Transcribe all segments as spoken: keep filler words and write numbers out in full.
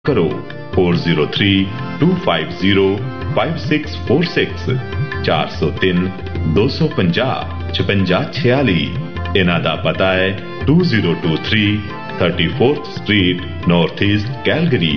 करो four zero three to five zero five six four six चार सौ तीन दो सौ पंजाह छपंजा छियाली। इन्हां दा पता है to zero to three thirty fourth street north east Calgary.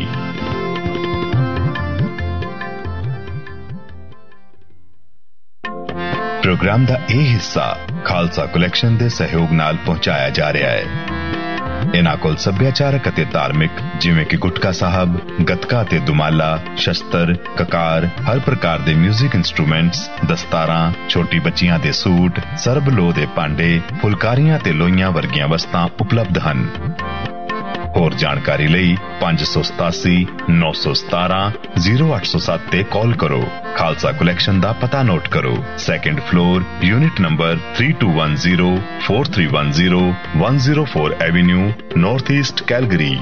Programme दा यह हिस्सा खालसा कलैक्शन दे सहयोग नाल पहुंचाया जा रहा है। इन्हां कोल सभ्याचारक अते धार्मिक जिवें कि गुटका साहब, गतका ते दुमाला, शस्त्र, ककार, हर प्रकार दे म्यूजिक इंस्ट्रूमेंट्स, दस्तारां, छोटी बच्चियां दे सूट, सरबलो दे भांडे, फुलकारियां ते लोइयां वर्गियां वस्तां उपलब्ध हन। होर जानकारी लई पांच सौ सतासी नौ सौ सतारह जीरो अठ सौ सत्त ते कॉल करो। खालसा कलैक्शन दा पता नोट करो, second floor, unit number three to one zero four three one zero one zero four Avenue, north east Calgary.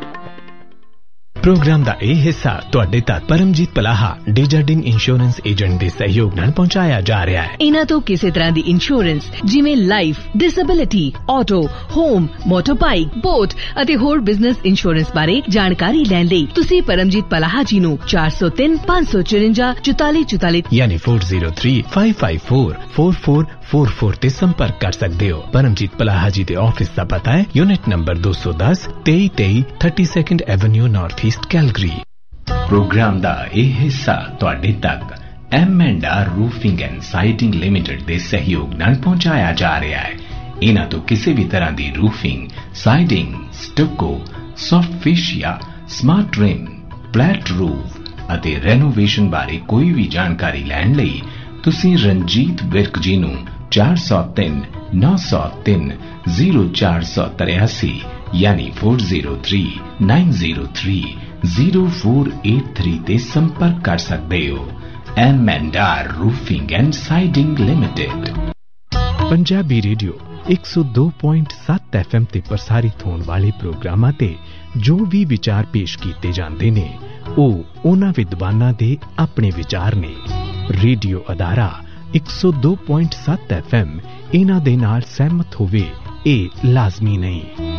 Programme ਦਾ ਇਹ ਹਿੱਸਾ ਤੁਹਾਡੇ ਤੱਕ ਪਰਮਜੀਤ ਪਲਾਹਾ ਡੇਜਰਡਿੰਗ ਇੰਸ਼ੋਰੈਂਸ ਏਜੰਟ ਦੇ ਸਹਿਯੋਗ ਨਾਲ ਪਹੁੰਚਾਇਆ ਜਾ ਰਿਹਾ ਹੈ। ਇਹਨਾਂ ਤੋਂ ਕਿਸੇ ਤਰ੍ਹਾਂ ਦੀ ਇੰਸ਼ੋਰੈਂਸ ਜਿਵੇਂ life, disability, auto, home, ਮੋਟਰਬਾਈਕ, boat ਅਤੇ ਹੋਰ ਬਿਜ਼ਨਸ ਇੰਸ਼ੋਰੈਂਸ ਬਾਰੇ ਜਾਣਕਾਰੀ ਲੈਣ ਲਈ ਤੁਸੀਂ ਪਰਮਜੀਤ ਪਲਾਹਾ ਜੀ ਨੂੰ ਚਾਰ ਸੌ ਤਿੰਨ ਪੰਜ ਸੌ ਚੁਰੰਜਾ ਚੁਤਾਲੀ ਚੁਤਾਲੀ ਯਾਨੀ four zero three five five four four four four four ਤੇ ਸੰਪਰਕ ਕਰ ਸਕਦੇ ਹੋ। ਪਰਮਜੀਤ ਪਲਾਹਾ ਜੀ ਦੇ ਆਫਿਸ ਦਾ ਪਤਾ ਹੈ ਯੂਨਿਟ ਨੰਬਰ दो सौ दस तेई तेई thirty second Avenue north east Calgary. Programme ਦਾ ਇਹ ਹਿੱਸਾ ਤੁਹਾਡੇ ਤੱਕ M and R roofing and siding limited ਦੇ ਸਹਿਯੋਗ ਨਾਲ ਪਹੁੰਚਾਇਆ ਜਾ ਰਿਹਾ ਹੈ। ਇਹਨਾਂ ਤੋਂ ਕਿਸੇ ਵੀ ਤਰ੍ਹਾਂ ਦੀ roofing, siding, ਸਟੋਕੋ, soft ਫੇਸ਼ੀਆ, smart rim, flat roof ਅਤੇ ਰੈਨੋਵੇਸ਼ਨ ਬਾਰੇ ਕੋਈ ਵੀ ਜਾਣਕਾਰੀ ਲੈਣ ਲਈ ਤੁਸੀਂ ਰਣਜੀਤ ਵਿਰਕ ਜੀ ਨੂੰ ਚਾਰ सौ तीन नौ सौ तीन जीरो चार सौ तिरासी यानी four zero three nine zero three zero four eight three ते संपर्क कर सकते हो। M and are roofing and siding limited. Punjabi radio एक सौ दो पॉइंट सत्त एफ एम ते प्रसारित होने वाले प्रोग्रामां ते जो भी विचार पेश किए जाते ने ਉਹ ਉਹਨਾਂ ਵਿਦਵਾਨਾਂ ਦੇ ਆਪਣੇ ਵਿਚਾਰ ਨੇ। ਰੇਡੀਓ ਅਦਾਰਾ एक सौ दो पॉइंट सत्त एफ एम ਇਹਨਾਂ ਦੇ ਨਾਲ ਸਹਿਮਤ ਹੋਵੇ ਇਹ ਲਾਜ਼ਮੀ ਨਹੀਂ।